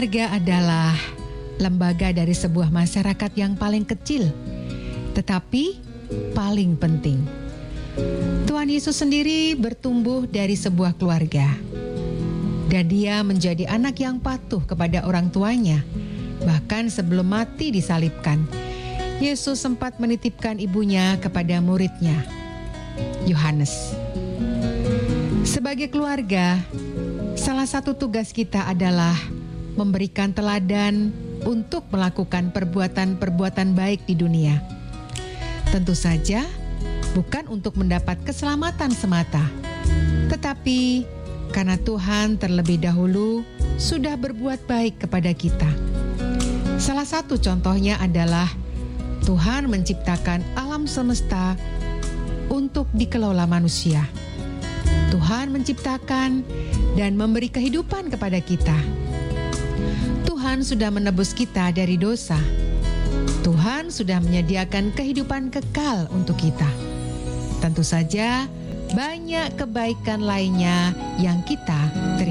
Keluarga adalah lembaga dari sebuah masyarakat yang paling kecil, tetapi paling penting. Tuhan Yesus sendiri bertumbuh dari sebuah keluarga, dan Dia menjadi anak yang patuh kepada orang tuanya. Bahkan sebelum mati disalibkan, Yesus sempat menitipkan ibunya kepada muridnya, Yohanes. Sebagai keluarga, salah satu tugas kita adalah memberikan teladan untuk melakukan perbuatan-perbuatan baik di dunia. Tentu saja bukan untuk mendapat keselamatan semata, tetapi karena Tuhan terlebih dahulu sudah berbuat baik kepada kita. Salah satu contohnya adalah Tuhan menciptakan alam semesta untuk dikelola manusia. Tuhan menciptakan dan memberi kehidupan kepada kita. Tuhan sudah menebus kita dari dosa. Tuhan sudah menyediakan kehidupan kekal untuk kita. Tentu saja banyak kebaikan lainnya yang kita terima.